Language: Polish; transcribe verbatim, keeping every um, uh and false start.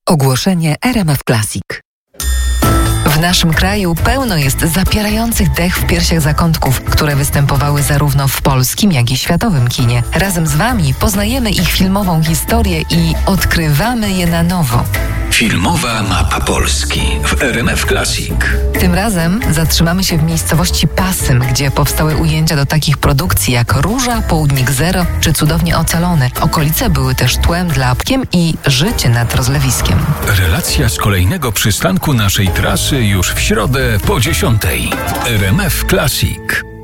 Ogłoszenie R M F Classic. W naszym kraju pełno jest zapierających dech w piersiach zakątków, które występowały zarówno w polskim, jak i światowym kinie. Razem z Wami poznajemy ich filmową historię i odkrywamy je na nowo. Filmowa mapa Polski w R M F Classic. Tym razem zatrzymamy się w miejscowości Pasym, gdzie powstały ujęcia do takich produkcji jak Róża, Południk Zero czy Cudownie Ocalony. Okolice były też tłem dla Pkiem i Życie nad rozlewiskiem. Relacja z kolejnego przystanku naszej trasy już w środę po dziesiątej. R M F Classic.